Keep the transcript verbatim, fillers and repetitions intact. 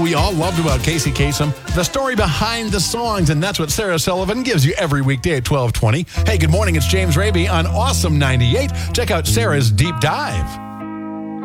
we all loved about Casey Kasem? The story behind the songs, and that's what Sarah Sullivan gives you every weekday at twelve twenty. Hey, good morning. It's James Raby on Awesome ninety-eight. Check out Sarah's Deep Dive.